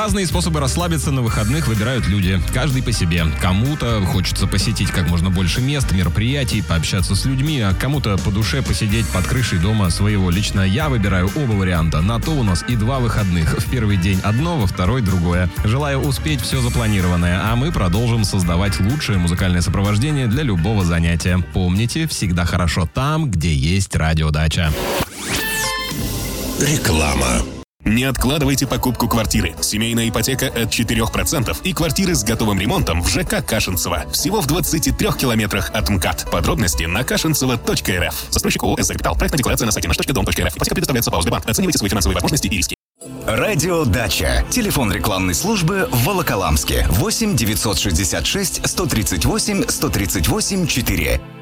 Разные способы расслабиться на выходных выбирают люди, каждый по себе. Кому-то хочется посетить как можно больше мест, мероприятий, пообщаться с людьми, а кому-то по душе посидеть под крышей дома своего. Лично я выбираю оба варианта. На то у нас и 2 выходных. В первый день одно, во второй другое. Желаю успеть все запланированное, а мы продолжим создавать лучшее музыкальное сопровождение для любого занятия. Помните, всегда хорошо там, где есть радиодача. Реклама. Не откладывайте покупку квартиры. Семейная ипотека от 4% и квартиры с готовым ремонтом в ЖК Кашинцево. Всего в 23 километрах от МКАД. Подробности на кашинцево.рф. Застройщик ООО «СЗ Капитал». Проектная декларация на сайте nаш.дом.рф. Ипотека предоставляется по Сбербанк. Оценивайте свои финансовые возможности и риски. Радиодача. Телефон рекламной службы в Волоколамске. 8 966 138 138 4.